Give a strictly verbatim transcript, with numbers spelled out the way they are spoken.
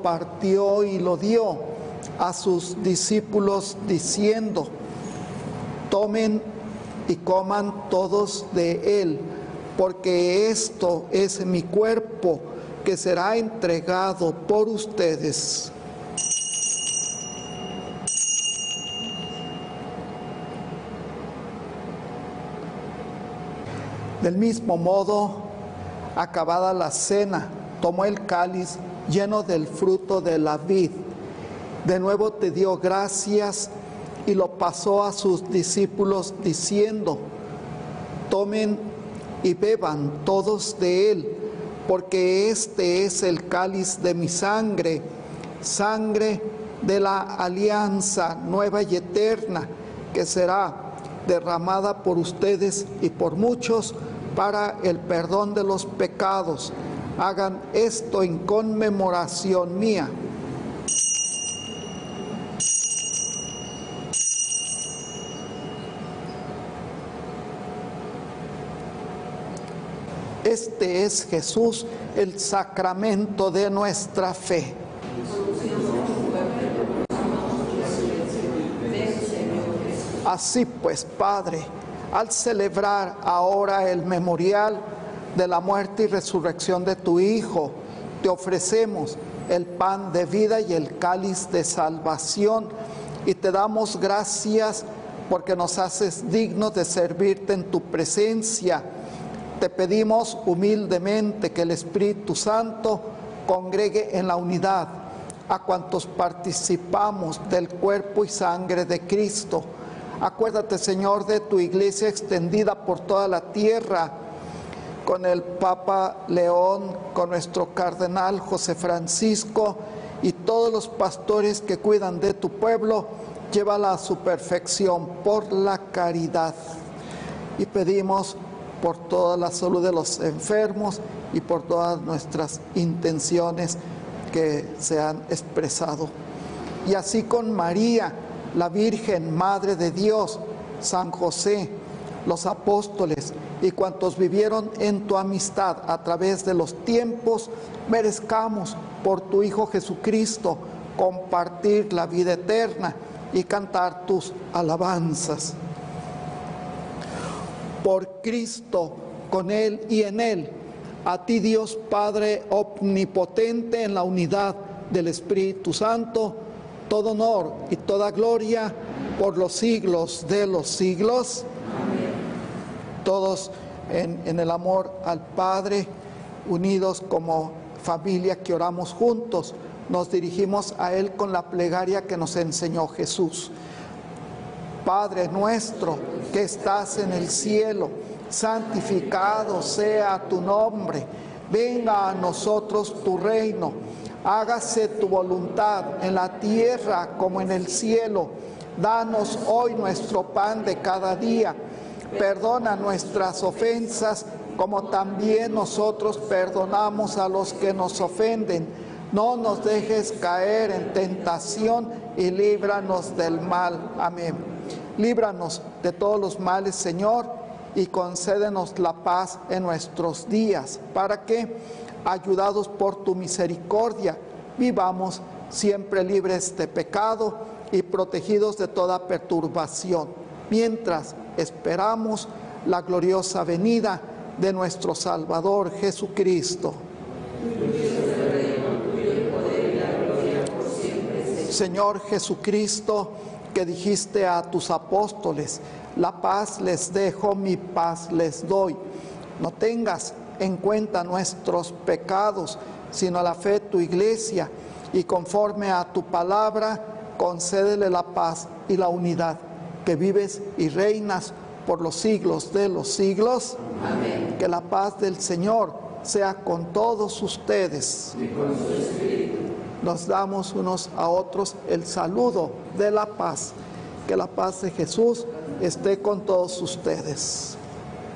partió y lo dio a sus discípulos diciendo: tomen y coman todos de él, porque esto es mi cuerpo que será entregado por ustedes. Del mismo modo, acabada la cena, tomó el cáliz lleno del fruto de la vid. De nuevo te dio gracias y lo pasó a sus discípulos diciendo: tomen y beban todos de él, porque este es el cáliz de mi sangre, sangre de la alianza nueva y eterna, que será derramada por ustedes y por muchos para el perdón de los pecados. Hagan esto en conmemoración mía. Este es Jesús, el sacramento de nuestra fe. Así pues, Padre, al celebrar ahora el memorial de la muerte y resurrección de tu Hijo, te ofrecemos el pan de vida y el cáliz de salvación, y te damos gracias porque nos haces dignos de servirte en tu presencia. Te pedimos humildemente que el Espíritu Santo congregue en la unidad a cuantos participamos del cuerpo y sangre de Cristo. Acuérdate, Señor, de tu iglesia extendida por toda la tierra, con el Papa León, con nuestro cardenal José Francisco y todos los pastores que cuidan de tu pueblo. Llévala a su perfección por la caridad. Y pedimos por toda la salud de los enfermos y por todas nuestras intenciones que se han expresado. Y así con María, la Virgen Madre de Dios, San José, los apóstoles y cuantos vivieron en tu amistad a través de los tiempos, merezcamos por tu Hijo Jesucristo compartir la vida eterna y cantar tus alabanzas. Por Cristo, con Él y en Él, a ti Dios Padre omnipotente, en la unidad del Espíritu Santo, todo honor y toda gloria por los siglos de los siglos. Amén. Todos en, en el amor al Padre, unidos como familia que oramos juntos, nos dirigimos a Él con la plegaria que nos enseñó Jesús. Padre nuestro que estás en el cielo, santificado sea tu nombre. Venga a nosotros tu reino. Hágase tu voluntad en la tierra como en el cielo. Danos hoy nuestro pan de cada día. Perdona nuestras ofensas como también nosotros perdonamos a los que nos ofenden. No nos dejes caer en tentación y líbranos del mal. Amén. Líbranos de todos los males, Señor, y concédenos la paz en nuestros días, para que, ayudados por tu misericordia, vivamos siempre libres de pecado y protegidos de toda perturbación, mientras esperamos la gloriosa venida de nuestro Salvador Jesucristo. Señor Jesucristo, que dijiste a tus apóstoles: la paz les dejo, mi paz les doy. No tengas en cuenta nuestros pecados, sino la fe de tu iglesia, y conforme a tu palabra, concédele la paz y la unidad, que vives y reinas por los siglos de los siglos. Amén. Que la paz del Señor sea con todos ustedes. Y con su espíritu. Nos damos unos a otros el saludo de la paz. Que la paz de Jesús esté con todos ustedes.